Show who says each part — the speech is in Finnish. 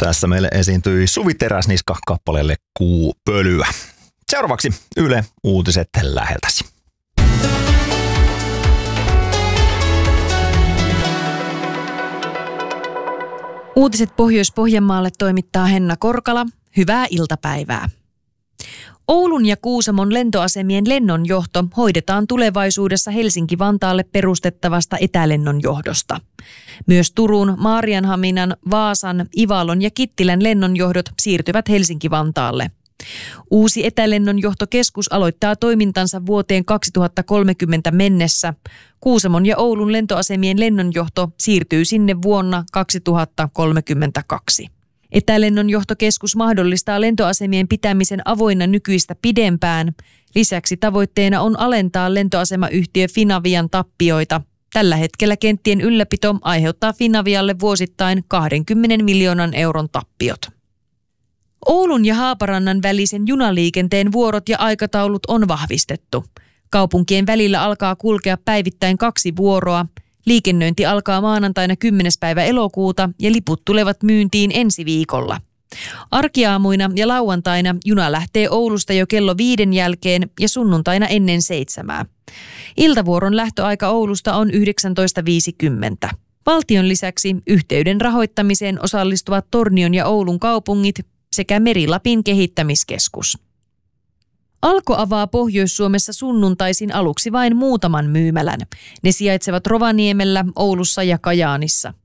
Speaker 1: Tässä meille esiintyi Suvi Teräsniska kappaleelle Kuupölyä. Seuraavaksi Yle Uutiset läheltäsi.
Speaker 2: Uutiset Pohjois-Pohjanmaalle toimittaa Henna Korkala. Hyvää iltapäivää. Oulun ja Kuusamon lentoasemien lennonjohto hoidetaan tulevaisuudessa Helsinki-Vantaalle perustettavasta etälennonjohdosta. Myös Turun, Maarianhaminan, Vaasan, Ivalon ja Kittilän lennonjohdot siirtyvät Helsinki-Vantaalle. Uusi etälennonjohtokeskus aloittaa toimintansa vuoteen 2030 mennessä. Kuusamon ja Oulun lentoasemien lennonjohto siirtyy sinne vuonna 2032. Etälennonjohtokeskus mahdollistaa lentoasemien pitämisen avoinna nykyistä pidempään. Lisäksi tavoitteena on alentaa lentoasemayhtiö Finavian tappioita. Tällä hetkellä kenttien ylläpito aiheuttaa Finavialle vuosittain 20 miljoonan euron tappiot. Oulun ja Haaparannan välisen junaliikenteen vuorot ja aikataulut on vahvistettu. Kaupunkien välillä alkaa kulkea päivittäin 2 vuoroa. Liikennöinti alkaa maanantaina 10. päivä elokuuta ja liput tulevat myyntiin ensi viikolla. Arkiaamuina ja lauantaina juna lähtee Oulusta jo kello 5 jälkeen ja sunnuntaina ennen 7. Iltavuoron lähtöaika Oulusta on 19.50. Valtion lisäksi yhteyden rahoittamiseen osallistuvat Tornion ja Oulun kaupungit sekä Meri-Lapin kehittämiskeskus. Alko avaa Pohjois-Suomessa sunnuntaisin aluksi vain muutaman myymälän. Ne sijaitsevat Rovaniemellä, Oulussa ja Kajaanissa.